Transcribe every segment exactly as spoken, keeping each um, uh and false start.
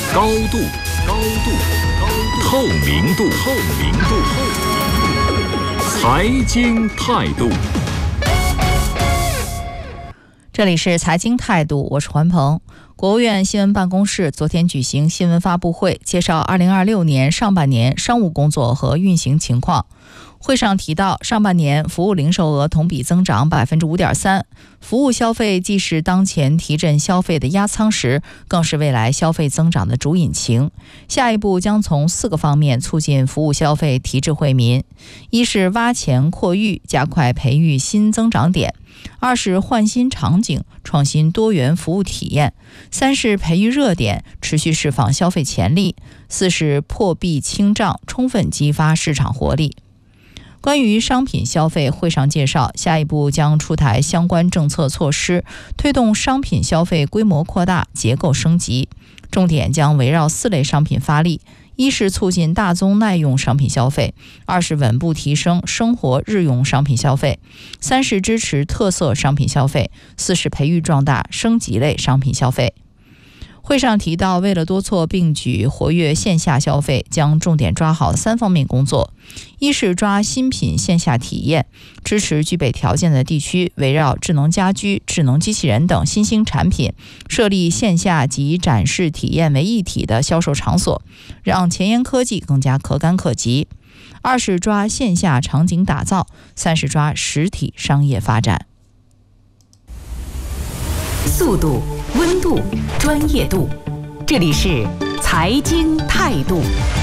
高度，高度，高度，透明度，透明度，财经态度。 这里是财经态度，我是环鹏。国务院新闻办公室昨天举行新闻发布会，介绍二零二六年上半年商务工作和运行情况。会上提到，上半年服务零售额同比增长 百分之五点三， 服务消费既是当前提振消费的压舱石，更是未来消费增长的主引擎。下一步将从四个方面促进服务消费提质惠民：一是挖潜扩域，加快培育新增长点；二是换新场景，创新多元服务体验；三是培育热点，持续释放消费潜力；四是破壁清障，充分激发市场活力。关于商品消费，会上介绍，下一步将出台相关政策措施，推动商品消费规模扩大、结构升级。重点将围绕四类商品发力：一是促进大宗耐用商品消费；二是稳步提升生活日用商品消费；三是支持特色商品消费；四是培育壮大升级类商品消费。会上提到，为了多措并举活跃线下消费，将重点抓好三方面工作：一是抓新品线下体验，支持具备条件的地区围绕智能家居、智能机器人等新兴产品，设立线下及展示体验为一体的销售场所，让前沿科技更加可感可及；二是抓线下场景打造；三是抓实体商业发展。 速度、温度、专业度，这里是财经态度。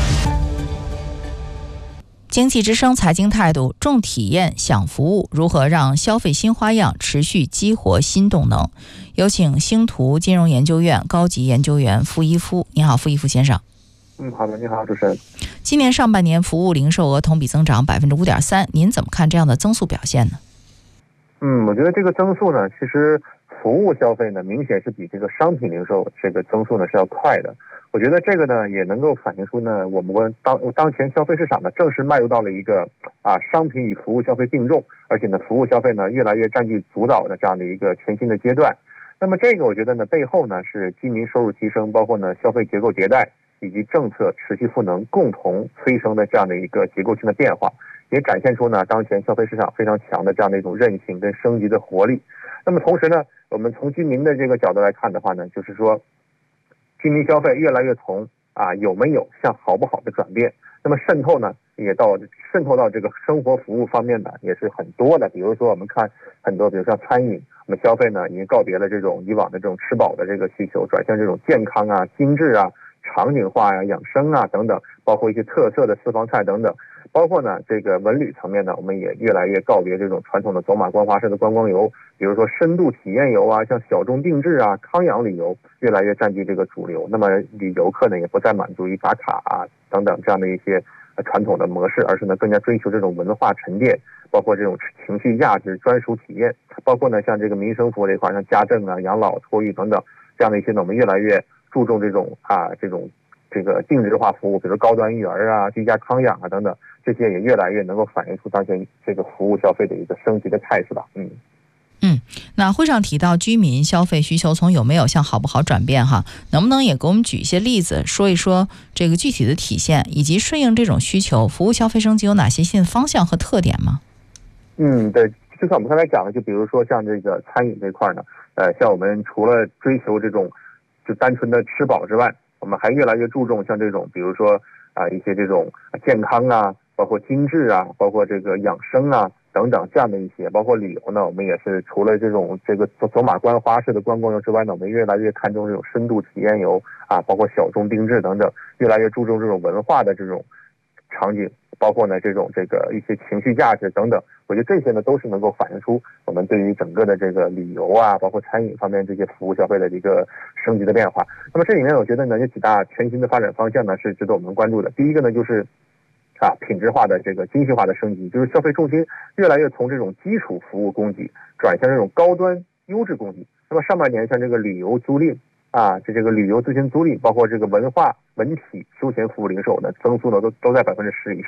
经济之声财经态度，重体验享服务，如何让消费新花样持续激活新动能？有请星图金融研究院高级研究员傅一夫。你好，傅一夫先生。 嗯，好的，你好，主持人。 今年上半年服务零售额同比增长 百分之五点三， 您怎么看这样的增速表现呢？ 嗯，我觉得这个增速呢，其实服务消费呢，明显是比这个商品零售这个增速呢是要快的。我觉得这个呢，也能够反映出呢，我们当当前消费市场呢，正式迈入到了一个啊商品与服务消费并重，而且呢，服务消费呢越来越占据主导的这样的一个全新的阶段。那么这个我觉得呢，背后呢是居民收入提升，包括呢消费结构迭代以及政策持续赋能共同催生的这样的一个结构性的变化，也展现出呢当前消费市场非常强的这样的一种韧性跟升级的活力。那么同时呢，我们从居民的这个角度来看的话呢，就是说居民消费越来越从啊有没有向好不好的转变，那么渗透呢也到渗透到这个生活服务方面呢也是很多的。比如说我们看很多，比如说餐饮，我们消费呢已经告别了这种以往的这种吃饱的这个需求，转向这种健康啊、精致啊、场景化呀、养生啊等等，包括一些特色的私房菜等等。包括呢这个文旅层面呢，我们也越来越告别这种传统的走马观花式的观光游，比如说深度体验游啊，像小众定制啊、康养旅游越来越占据这个主流。那么旅游客呢也不再满足于打卡啊等等这样的一些传统的模式，而是呢更加追求这种文化沉淀，包括这种情绪价值、专属体验，包括呢像这个民生服务这一块，像家政啊、养老、托育等等这样的一些呢，我们越来越注重这种啊这种这个定制化服务，比如高端育儿啊、居家康养啊等等，这些也越来越能够反映出当前这个服务消费的一个升级的态势吧。嗯嗯，那会上提到居民消费需求从有没有向好不好转变哈，能不能也给我们举一些例子，说一说这个具体的体现，以及顺应这种需求，服务消费升级有哪些新的方向和特点吗？ 嗯，对，就像我们刚才讲的，就比如说像这个餐饮这块呢，呃，像我们除了追求这种就单纯的吃饱之外，我们还越来越注重像这种，比如说啊、呃、一些这种健康啊，包括精致啊，包括这个养生啊等等这样的一些，包括旅游呢，我们也是除了这种这个走走马观花式的观光游之外呢，我们越来越看重这种深度体验游啊，包括小众定制等等，越来越注重这种文化的这种场景，包括呢这种这个一些情绪价值等等。我觉得这些呢都是能够反映出我们对于整个的这个旅游啊，包括餐饮方面这些服务消费的一个升级的变化。那么这里面我觉得呢有几大全新的发展方向呢是值得我们关注的。第一个呢就是啊品质化的这个精细化的升级，就是消费重心越来越从这种基础服务供给转向这种高端优质供给。那么上半年像这个旅游租赁啊，这这个旅游咨询租赁，包括这个文化文体休闲服务零售呢，增速呢都都在百分之十以上，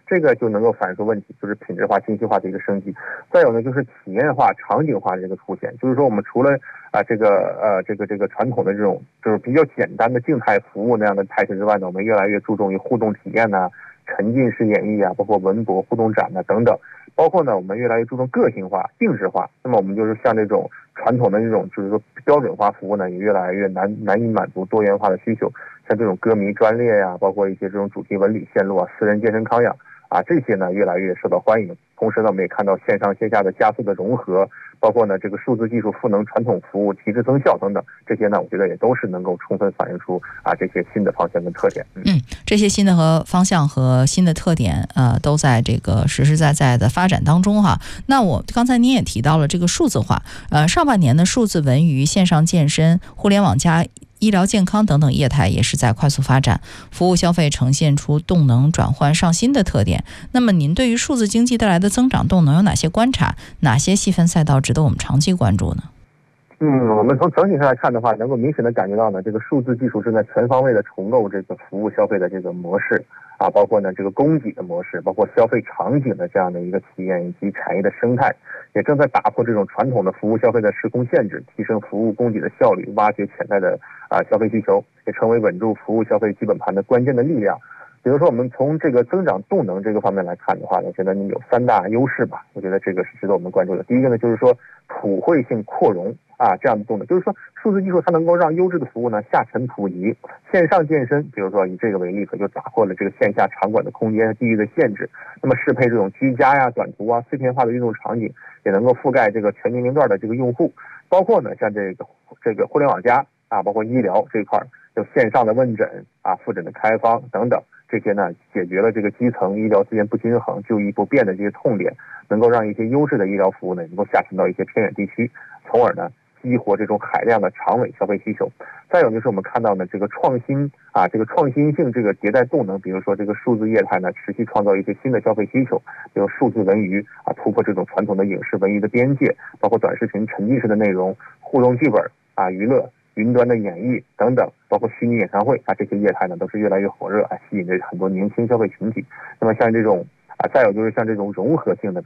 这个就能够反映出问题，就是品质化、精细化的一个升级。再有呢，就是体验化、场景化的这个出现，就是说我们除了啊这个呃这个这个传统的这种就是比较简单的静态服务那样的态势之外呢，我们越来越注重于互动体验呐、啊、沉浸式演绎啊，包括文博、互动展呐、啊、等等。包括呢，我们越来越注重个性化、定制化。那么我们就是像这种传统的这种就是说标准化服务呢，也越来越难难以满足多元化的需求。像这种歌迷专列呀、啊，包括一些这种主题文旅线路啊、私人健身康养啊，这些呢越来越受到欢迎。同时呢，我们也看到线上线下的加速的融合，包括呢这个数字技术赋能传统服务，提质增效等等，这些呢我觉得也都是能够充分反映出啊这些新的方向跟特点。 嗯，这些新的和方向和新的特点，呃，都在这个实实在在的发展当中哈。那我刚才您也提到了这个数字化，呃，上半年的数字文娱、线上健身、互联网加医疗健康等等业态也是在快速发展，服务消费呈现出动能转换上新的特点。那么您对于数字经济带来的增长动能有哪些观察？哪些细分赛道值得我们长期关注呢？ 嗯，我们从整体上来看的话，能够明显的感觉到呢，这个数字技术正在全方位的重构这个服务消费的这个模式啊，包括呢这个供给的模式，包括消费场景的这样的一个体验以及产业的生态，也正在打破这种传统的服务消费的时空限制，提升服务供给的效率，挖掘潜在的啊消费需求，也成为稳住服务消费基本盘的关键的力量。比如说，我们从这个增长动能这个方面来看的话呢，我觉得有三大优势吧。我觉得这个是值得我们关注的。第一个呢，就是说普惠性扩容啊，这样的动能，就是说数字技术它能够让优质的服务呢下沉普及。线上健身，比如说以这个为例，可就打破了这个线下场馆的空间地域的限制。那么适配这种居家呀、短途啊、碎片化的运动场景，也能够覆盖这个全年龄段的这个用户。包括呢，像这个这个互联网加啊，包括医疗这一块，就线上的问诊啊、复诊的开方等等。这些呢，解决了这个基层医疗资源不均衡、就医不便的这些痛点，能够让一些优质的医疗服务呢，能够下沉到一些偏远地区，从而呢，激活这种海量的长尾消费需求。再有就是我们看到呢，这个创新啊，这个创新性这个迭代动能，比如说这个数字业态呢，持续创造一些新的消费需求，比如数字文娱啊，突破这种传统的影视文娱的边界，包括短视频沉浸式的内容、互动剧本啊、娱乐。云端的演绎等等，包括虚拟演唱会啊，这些业态呢都是越来越火热，啊，吸引着很多年轻消费群体。那么像这种啊，再有就是像这种融合性的，